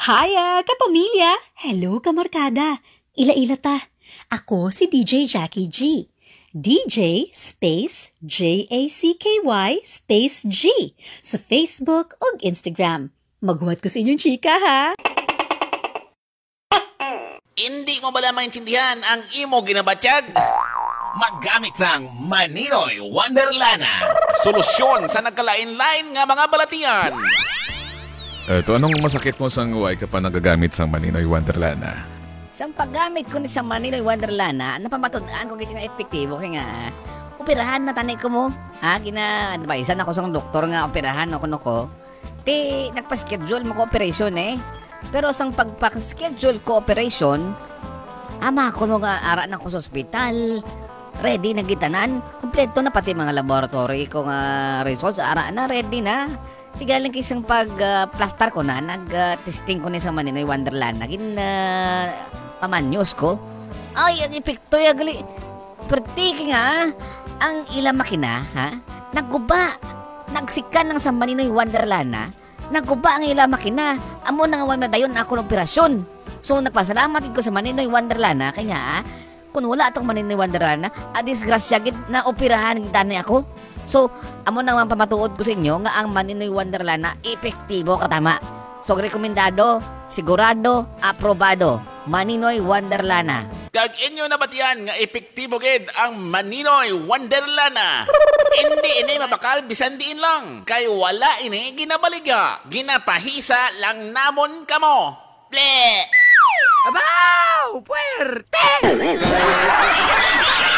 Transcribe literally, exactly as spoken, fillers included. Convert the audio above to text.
Haya, kapamilya! Hello, kamarkada! Ila-ila ta. Ako si D J Jackie G. D J space J A C K Y space G sa Facebook o Instagram. Maghuwat ko sa inyong chika, ha? Hindi mo bala maintindihan ang imo ginabatyag? Maggamit sang Maninoy Wonderlana. Solusyon sa nagkalain-lain nga mga balatian. Eto, anong masakit mo sa nguway ka pa nagagamit sa Maninoy Wonderlana? Sang paggamit ko ni sa Maninoy Wonderlana, napamatundaan ko kaya nga epektibo kaya nga operahan na tanay ko mo. Ha, gina-advisean ako sa doktor nga operahan ako no ko. Ti, nagpa-schedule mo ko operation eh. Pero sang pagpa-schedule ko operation, ama ko no nga ara na ko sa ospital. Ready na gitanan. Kompleto na pati mga laboratory ko nga results. Ara na, ready na. Tigalang kisang pag-plaster uh, ko na, nag-testing uh, ko na sa Maninoy Wonderland. Naging uh, pamanyos ko. Ay, ang epekto ya gali. Pertiki nga, ang ilang makina, ha? Nagguba. Nagsikan lang sa Maninoy Wonderland, ha? Nagguba ang ilang makina. Amo na nga madayon ako ng operasyon. So, nagpasalamat ko sa Maninoy Wonderland, ha? Kaya nga, kung wala itong Maninoy Wonderland, ha? Adisgrasya gid na operahan gitani ako. So, amo nang pamatuod ko sa inyo nga ang Maninoy Wonderland na epektibo katama. So, rekomendado, sigurado, aprobado. Maninoy Wonderlana. Kag inyo na batiyan nga epektibo gid ang Maninoy Wonderlana. Hindi ini mabakal bisan diin lang. Kay wala ini ginabaliga. Ginapahisa lang namon kamo. Ble! Abaw! Puwerte!